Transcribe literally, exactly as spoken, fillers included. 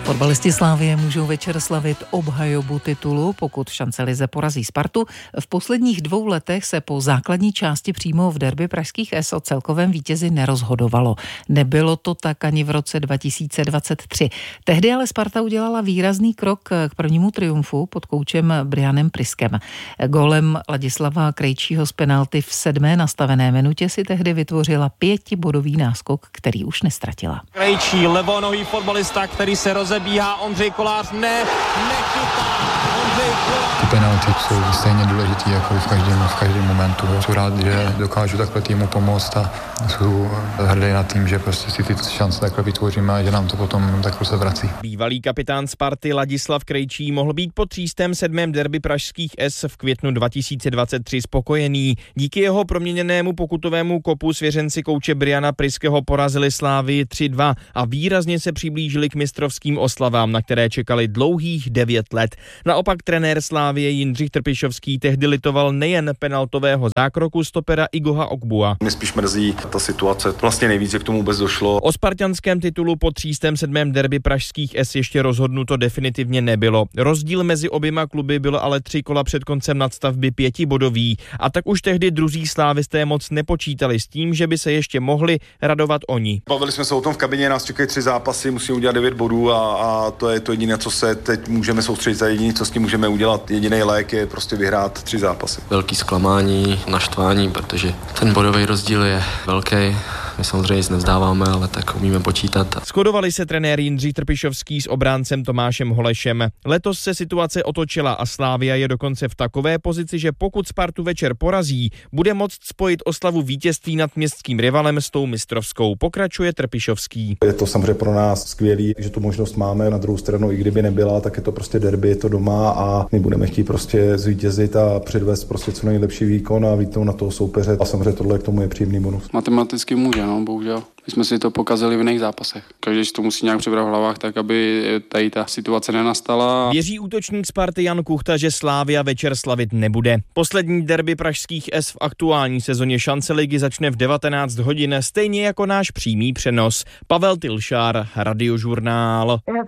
Fotbalisti Slavie můžou večer slavit obhajobu titulu, pokud v šancelize porazí Spartu. V posledních dvou letech se po základní části přímo v derby pražských S o celkovém vítězi nerozhodovalo. Nebylo to tak ani v roce dva tisíce dvacet tři. Tehdy ale Sparta udělala výrazný krok k prvnímu triumfu pod koučem Brianem Priskem. Gólem Ladislava Krejčího z penalty v sedmé nastavené minutě si tehdy vytvořila pětibodový náskok, který už nestratila. Krejčí, levonohý fotbalista, který se rozebíhá, Ondřej Kolář ne, nechytá, Ondřej Kolář. Ty penalty jsou stejně důležitý jako v každém, v každém momentu. Jsem rád, že dokážu takhle týmu pomoct a jsou hrdý na tým, že prostě si ty šance takhle vytvoříme a že nám to potom takhle se vrací. Bývalý kapitán Sparty Ladislav Krejčí mohl být po třístém sedmém derby pražských S v květnu dva tisíce dvacet tři spokojený. Díky jeho proměněnému pokutovému kopu svěřenci kouče Briana Priského porazili Slávii tři dva a výrazně se přiblížili k mistrovským oslavám, na které čekali dlouhých devět let. Naopak trenér Slávie Jindřich Trpišovský tehdy litoval nejen penaltového zákroku stopera Igoha Ogbua. Mě spíš mrzí ta situace, vlastně nejvíc, že k tomu vůbec došlo. O spartanském titulu po třístém sedmém derby pražských S ještě rozhodnuto definitivně nebylo. Rozdíl mezi oběma kluby byl ale tři kola před koncem nadstavby pětibodový a tak už tehdy druzí slávisté moc nepočítali s tím, že by se ještě mohli radovat oni. Bavili jsme se o tom v kabině, nás čekají tři zápasy, musíme udělat devět bodů a, a to je to jediné, co se teď můžeme soustředit, a jediné, co s tím můžeme udělat. Jediný lék je prostě vyhrát tři zápasy. Velký zklamání, naštvání, protože ten bodový rozdíl je velký. My samozřejmě nic nevzdáváme, ale tak umíme počítat. Shodovali se trenér Jindřich Trpišovský s obráncem Tomášem Holešem. Letos se situace otočila a Slavia je dokonce v takové pozici, že pokud Spartu večer porazí, bude moct spojit oslavu vítězství nad městským rivalem s tou mistrovskou. Pokračuje Trpišovský. Je to samozřejmě pro nás skvělý, že tu možnost máme. Na druhou stranu, i kdyby nebyla, tak je to prostě derby, je to doma a my budeme chtít prostě zvítězit a předvést prostě co nejlepší výkon a vítnout na toho soupeře. A samozřejmě tohle k tomu je příjemný bonus. Matematicky může, no, bohužel. My jsme si to pokazili v jiných zápasech. Každý si to musí nějak přebrat v hlavách, tak aby tady ta situace nenastala. Věří útočník Sparty Jan Kuchta, že Slavia večer slavit nebude. Poslední derby pražských S v aktuální sezóně šanceligy začne v devatenáct hodin, stejně jako náš přímý přenos. Pavel Tilšár, Radiožurnál.